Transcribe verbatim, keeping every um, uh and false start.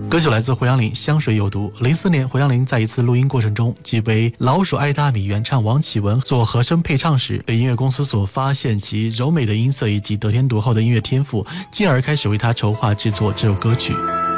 歌曲来自胡杨林《香水有毒》。零四年，胡杨林在一次录音过程中，即为老鼠爱大米原唱王启文做和声配唱时，被音乐公司所发现其柔美的音色以及得天独厚的音乐天赋，进而开始为他筹划制作这首歌曲。